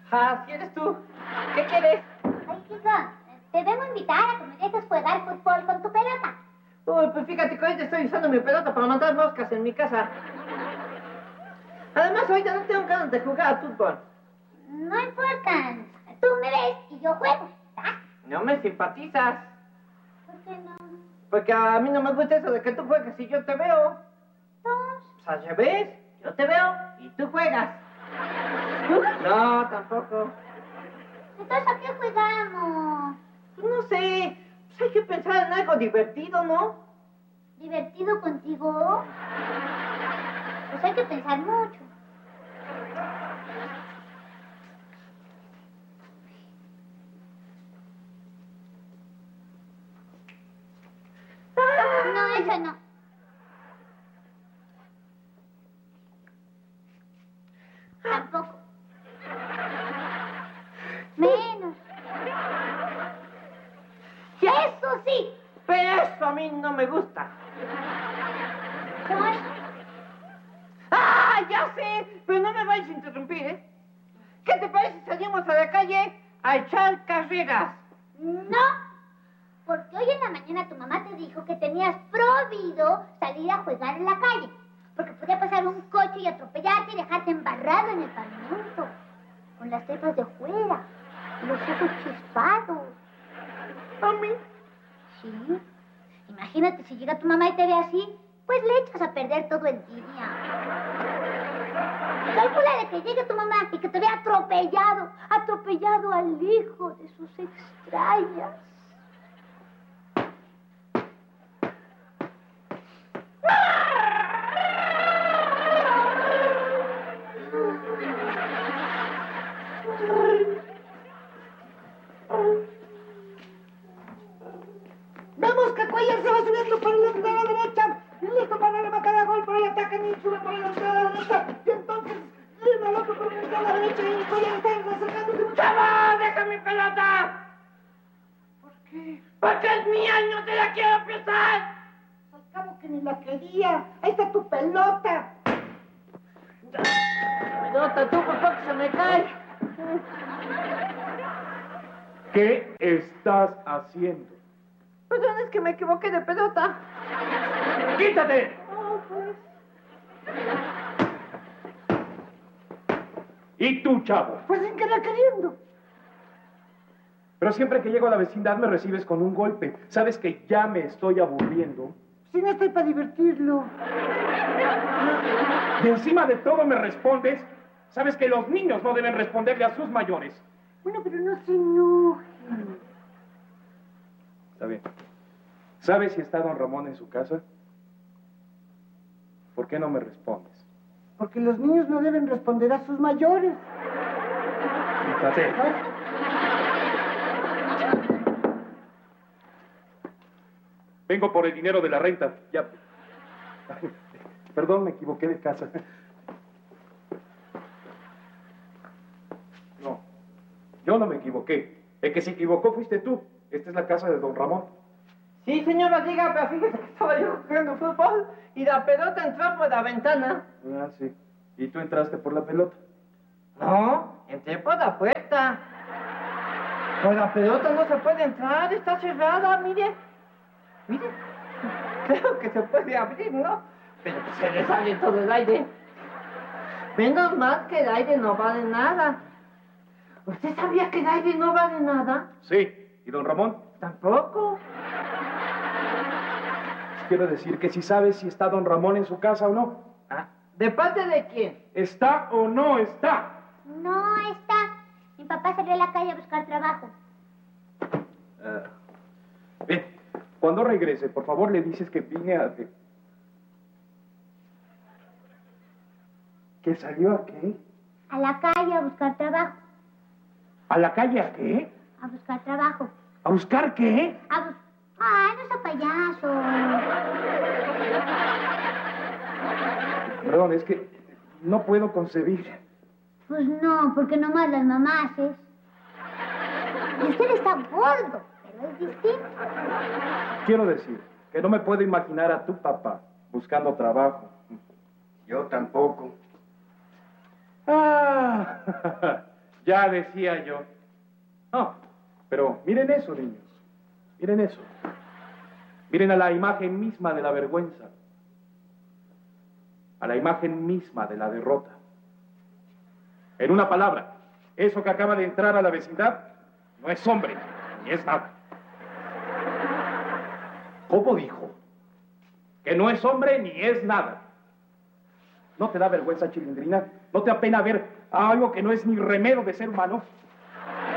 Ah, ¿sí eres tú? ¿Qué quieres? Ay, Kiko, te vengo a invitar a que me dejes jugar fútbol con tu pelota. Uy, pues fíjate que ahorita estoy usando mi pelota para matar moscas en mi casa. Además, ahorita no tengo ganas de jugar al fútbol. No importa. Tú me ves y yo juego, ¿verdad? No me simpatizas. ¿Por qué no? Porque a mí no me gusta eso de que tú juegas y yo te veo. ¿Dos? O sea, ¿ya ves? Yo te veo y tú juegas. No, tampoco. Entonces, ¿a qué jugamos? Pues no sé. Pues hay que pensar en algo divertido, ¿no? ¿Divertido contigo? Pues hay que pensar mucho. No, eso no. Tampoco. Menos. ¡Eso sí! Pero eso a mí no me gusta. ¿Cuál? ¡Ah, ya sé! Pero no me vayas a interrumpir, ¿eh? ¿Qué te parece si salimos a la calle a echar carreras? No, porque hoy en la mañana tu mamá te dijo que tenías prohibido salir a jugar en la calle, porque podía pasar un coche y atropellarte y dejarte embarrado en el pavimento, con las tripas de fuera, y los ojos chispados. ¿A mí? Sí. Imagínate si llega tu mamá y te ve así, pues le echas a perder todo el día. Calcula de que llegue tu mamá y que te vea atropellado al hijo de sus extrañas. Vemos que Cuellar se va subiendo por el lado de la derecha. Y listo para rematar a gol por el ataque. Y sube por el lado de la derecha. Y entonces viene el otro por el lado de la derecha. Y Cuellar está acercándose mucho. ¡Chava! ¡Deja mi pelota! ¿Por qué? ¡Porque es mía y no te la quiero prestar! Al cabo que ni la quería. Ahí está tu pelota. Pelota, tú, por poco se me cae. ¿Qué estás haciendo? Perdón, es que me equivoqué de pelota. ¡Quítate! Oh, pues. ¿Y tú, chavo? Pues sin querer queriendo. Pero siempre que llego a la vecindad me recibes con un golpe. ¿Sabes que ya me estoy aburriendo? Si no estoy para divertirlo. Y encima de todo me respondes. ¿Sabes que los niños no deben responderle a sus mayores? Bueno, pero no se enojen. Está bien. ¿Sabes si está don Ramón en su casa? ¿Por qué no me respondes? Porque los niños no deben responder a sus mayores. Quítate. Vengo por el dinero de la renta. Ya. Perdón, me equivoqué de casa. No, yo no me equivoqué. El que se equivocó fuiste tú. Esta es la casa de don Ramón. Sí, señora, diga, pero fíjese que estaba yo jugando fútbol y la pelota entró por la ventana. Ah, sí. ¿Y tú entraste por la pelota? No, entré por la puerta. Por la pelota no se puede entrar, está cerrada, mire. Mire, creo que se puede abrir, ¿no? Pero que se le sale todo el aire. Menos mal que el aire no vale nada. ¿Usted sabía que el aire no vale nada? Sí. ¿Y don Ramón? Tampoco. Quiero decir que si sabes si está don Ramón en su casa o no. Ah, ¿de parte de quién? ¿Está o no está? No está. Mi papá salió a la calle a buscar trabajo. Bien, cuando regrese, por favor le dices que vine a... ¿Que salió a qué? A la calle a buscar trabajo. ¿A la calle a qué? A buscar trabajo. ¿A buscar qué? ¡Ay, no sea payaso! Perdón, es que no puedo concebir. Pues no, porque nomás las mamases. Y usted está gordo, pero es distinto. Quiero decir que no me puedo imaginar a tu papá buscando trabajo. Yo tampoco. Ah, Ya decía yo. No, pero miren eso, niños. Miren eso. Miren a la imagen misma de la vergüenza. A la imagen misma de la derrota. En una palabra, eso que acaba de entrar a la vecindad no es hombre, ni es nada. ¿Cómo dijo? Que no es hombre ni es nada. ¿No te da vergüenza, Chilindrina? ¿No te apena ver a algo que no es ni remedio de ser humano?